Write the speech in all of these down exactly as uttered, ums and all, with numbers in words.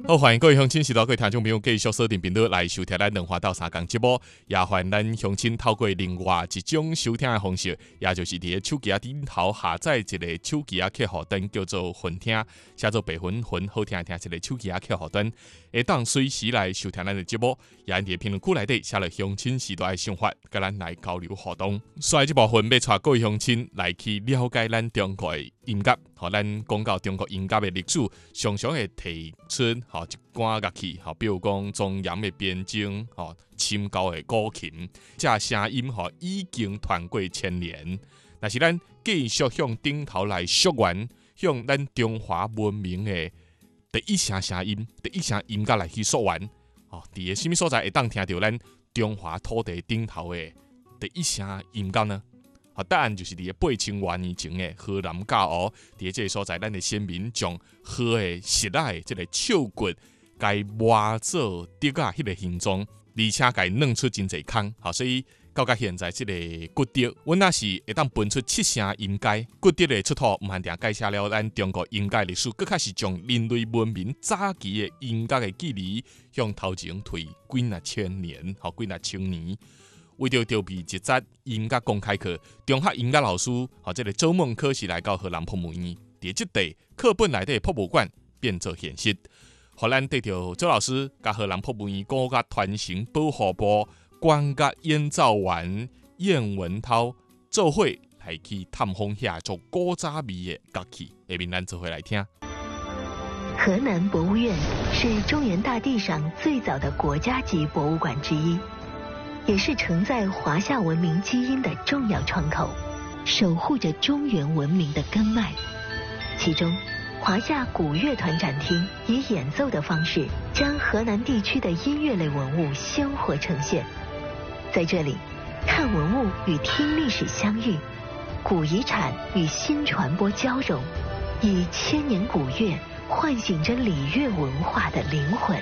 好，欢迎各位乡亲、时代各位听众朋友继续锁定频道来收听咱两华到三讲节目。也欢迎咱乡亲透过另外一种收听的方式，也就是伫个手机啊顶头下载一个手机啊客户端，叫做混听，写做白混混好听听一个手机啊客户端，会当随时来收听咱的节目。也伫评论区内底写了乡亲时代的想法，甲咱来交流互动。所以这部分要带各位乡亲来去了解咱中国的音乐，和咱讲到中国音乐的历史，常常会提出吼一寡乐器，吼比如讲庄严的编钟，吼深高的古琴，这声音吼已经传过千年。但是咱继续向顶头来溯源，向咱中华文明的第一声声音、第一声音乐来去溯源。哦，伫个什么所在会当听到咱中华土地顶头的第一声音乐呢？好，答案就是伫个八千多年前的河南甲湖，伫个这个所在，咱的先民将河的石仔的这个手骨，该挖做竹啊迄个形状，而且该弄出真侪空。好，所以到到现在这个骨竹，阮也是会当分出七声音阶。骨竹的出土，毋限定介绍了咱中国音乐历史，更较是将人类文明早期的音乐的距离向头前推几若千年，好几若千年。为着筹备一节音乐公开课，中学音乐老师和这个周梦可是来到河南博物院，伫即地课本内底的博物馆变做现实，互咱得到周老师甲河南博物院国家传承保护部管乐演奏员燕文涛做伙来去探访遐做古早味的乐器，下面咱做伙来听。 河南博物院是中原大地上最早的国家级博物馆之一，也是承载华夏文明基因的重要窗口，守护着中原文明的根脉。其中，华夏古乐团展厅以演奏的方式，将河南地区的音乐类文物鲜活呈现。在这里，看文物与听历史相遇，古遗产与新传播交融，以千年古乐唤醒着礼乐文化的灵魂。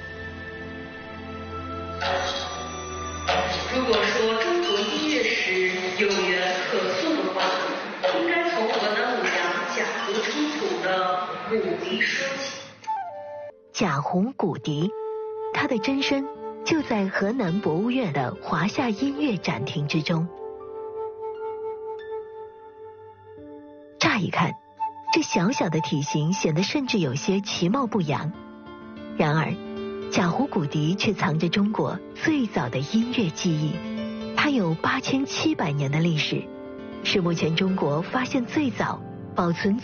如果说中国音乐史有源可溯的话，应该从河南舞阳贾湖出土的骨笛说起。 贾湖骨笛，它的真身就在河南博物院的华夏音乐展厅之中。乍一看，这小小的体型显得甚至有些其貌不扬。然而，贾湖骨笛却藏着中国最早的音乐记忆，它有八千七百年的历史，是目前中国发现最早、保存